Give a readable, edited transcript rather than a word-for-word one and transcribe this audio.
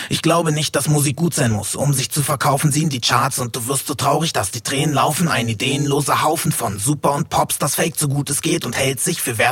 Ich glaube nicht, dass Musik gut sein muss. Um sich zu verkaufen, ziehen die Charts und du wirst so traurig, dass die Tränen laufen. Ein ideenloser Haufen von Super und Pops, das fake so gut es geht und hält sich für Wert